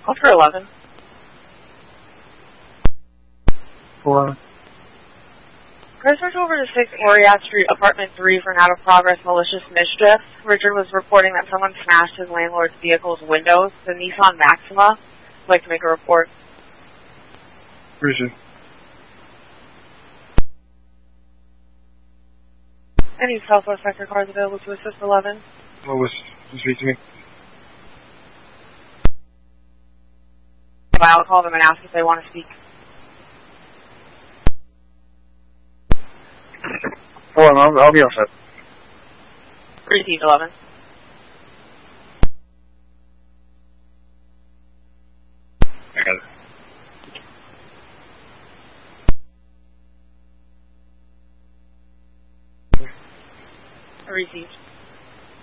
Call for 11. 411. Chris search over to 6 Oriat Street, Apartment 3 for an out-of-progress malicious mischief. Richard was reporting that someone smashed his landlord's vehicle's windows, the Nissan Maxima. I'd like to make a report. Richard. Any Southwest Sector cars available to assist 11? What was speak to me? I'll call them and ask if they want to speak. Hold on, I'll be all set. Received 11.